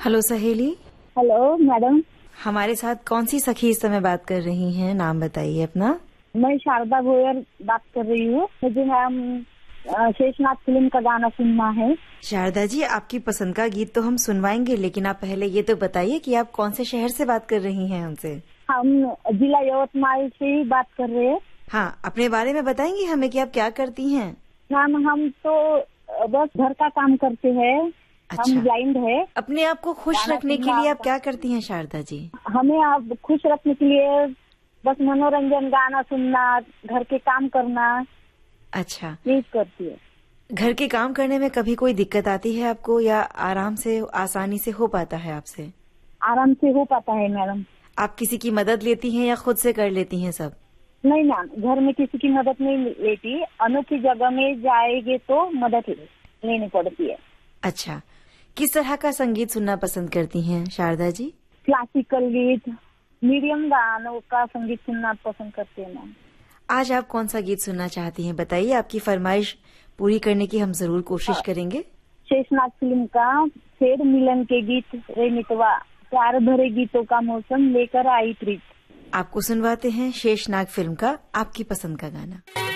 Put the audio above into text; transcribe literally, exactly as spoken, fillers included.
Hello सहेली। Hello madam. हमारे साथ कौन सी सखी इस समय बात कर रही हैं? नाम बताइए अपना। मैं शारदा भोयर बात कर रही हूँ। मुझे हम शेषनाग फिल्म का गाना सुनना है। शारदा जी, आपकी पसंद का गीत तो हम सुनवाएंगे, लेकिन आप पहले ये तो बताइए कि आप कौन से शहर से बात कर रही हैं हमसे? हम जिला यवतमाल से ही बात कर रहे हैं। हाँ, अपने बारे में बताएंगी हमें कि आप क्या करती हैं? मैम, हम तो बस घर का काम करते हैं। अच्छा। हम ब्लाइंड है। अपने आप को खुश रखने के लिए आप क्या करती हैं शारदा जी? हमें आप खुश रखने के लिए बस मनोरंजन, गाना सुनना, घर के काम करना। अच्छा, यही करती है। घर के काम करने में कभी कोई दिक्कत आती है आपको, या आराम से आसानी से हो पाता है आपसे? आराम से हो पाता है मैडम। आप किसी की मदद लेती हैं या खुद से कर लेती हैं सब? नहीं मैम, घर में किसी की मदद नहीं लेती। अनोखी जगह में जाएंगे तो मदद लेनी पड़ती है। अच्छा, किस तरह का संगीत सुनना पसंद करती हैं शारदा जी? क्लासिकल गीत, मीडियम गानों का संगीत सुनना पसंद करते हैं मैम। आज आप कौन सा गीत सुनना चाहती हैं? बताइए, आपकी फरमाइश पूरी करने की हम जरूर कोशिश करेंगे। शेषनाग फिल्म का फेर मिलन के गीत रे मितवा, प्यार भरे गीतों का मौसम लेकर आई प्रीत। आपको सुनवाते हैं शेषनाग फिल्म का आपकी पसंद का गाना।